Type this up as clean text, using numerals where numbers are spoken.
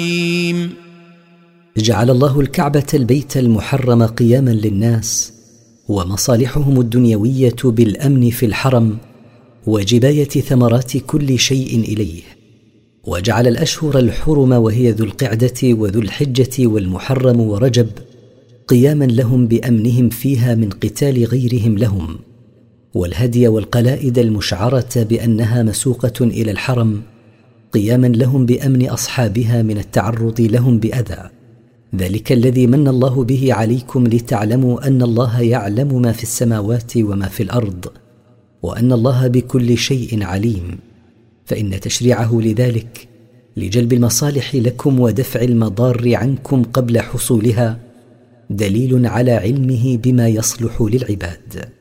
جعل الله الكعبة البيت المحرم قياما للناس ومصالحهم الدنيوية بالأمن في الحرم وجباية ثمرات كل شيء إليه، وجعل الأشهر الحرم وهي ذو القعدة وذو الحجة والمحرم ورجب قياما لهم بأمنهم فيها من قتال غيرهم لهم، والهدي والقلائد المشعرة بأنها مسوقة إلى الحرم قياما لهم بأمن أصحابها من التعرض لهم بأذى. ذلك الذي من الله به عليكم لتعلموا أن الله يعلم ما في السماوات وما في الأرض، وأن الله بكل شيء عليم، فإن تشريعه لذلك لجلب المصالح لكم ودفع المضار عنكم قبل حصولها دليل على علمه بما يصلح للعباد.